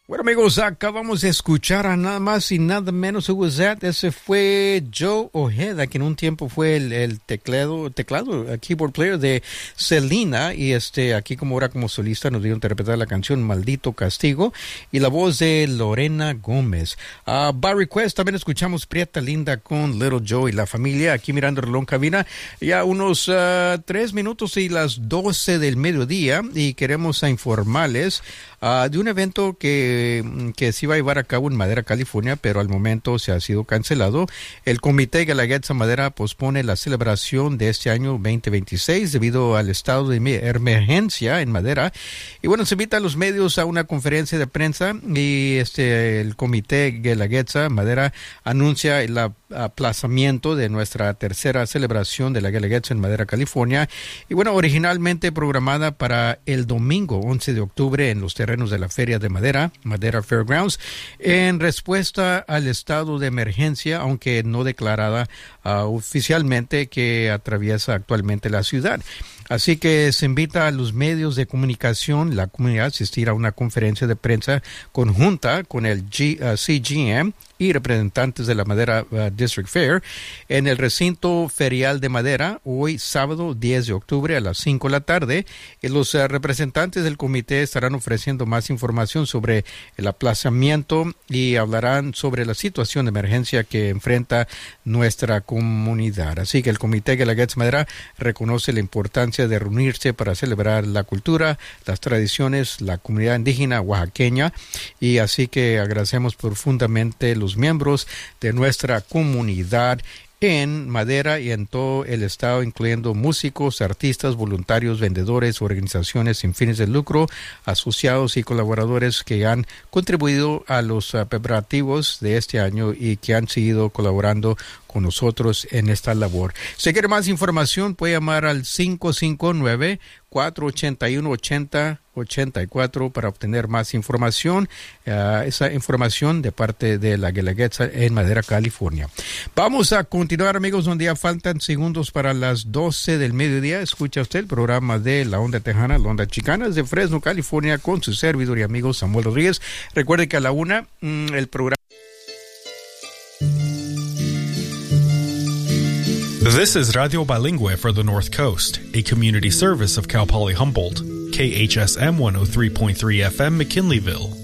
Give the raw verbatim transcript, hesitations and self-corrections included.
Bueno, amigos, acabamos de escuchar a nada más y nada menos. Who was that? Ese fue Joe Ojeda, que en un tiempo fue el, el teclado, teclado, el keyboard player de Selena, y este aquí como ahora como solista nos dio a interpretar la canción Maldito Castigo, y la voz de Lorena Gómez. Uh, by request también escuchamos Prieta Linda con Little Joe y la familia, aquí mirando el reloj en cabina, ya unos uh, tres minutos y las doce del mediodía, y queremos informarles uh, de un evento que que se iba a llevar a cabo en Madera, California, pero al momento se ha sido cancelado. El Comité Guelaguetza Madera pospone la celebración de este año veinte veintiséis debido al estado de emergencia en Madera. Y bueno, se invita a los medios a una conferencia de prensa, y este el Comité Guelaguetza Madera anuncia el aplazamiento de nuestra tercera celebración de la Guelaguetza en Madera, California. Y bueno, originalmente programada para el domingo once de octubre en los terrenos de la Feria de Madera, Madera Fairgrounds, en respuesta al estado de emergencia, aunque no declarada uh, oficialmente, que atraviesa actualmente la ciudad. Así que se invita a los medios de comunicación, la comunidad, a asistir a una conferencia de prensa conjunta con el G, uh, C G M y representantes de la Madera uh, District Fair en el recinto ferial de Madera, hoy sábado diez de octubre a las cinco de la tarde. Y los uh, representantes del comité estarán ofreciendo más información sobre el aplazamiento y hablarán sobre la situación de emergencia que enfrenta nuestra comunidad. Así que el Comité Guelaguetza Madera reconoce la importancia de reunirse para celebrar la cultura, las tradiciones, la comunidad indígena oaxaqueña, y así que agradecemos profundamente los miembros de nuestra comunidad en Madera y en todo el estado, incluyendo músicos, artistas, voluntarios, vendedores, organizaciones sin fines de lucro, asociados y colaboradores que han contribuido a los uh, preparativos de este año y que han seguido colaborando con nosotros en esta labor. Si quiere más información, puede llamar al cinco cinco nueve, cuatro ocho uno, ocho cero ocho cuatro para obtener más información, uh, esa información de parte de la Guelaguetza en Madera, California. Vamos a continuar, amigos, donde ya faltan segundos para las doce del mediodía. Escucha usted el programa de La Onda Tejana, La Onda Chicana, de Fresno, California, con su servidor y amigo Samuel Rodríguez. Recuerde que a la una, mmm, el programa... This is Radio Bilingüe for the North Coast, a community service of Cal Poly Humboldt, K H S M one oh three point three F M McKinleyville.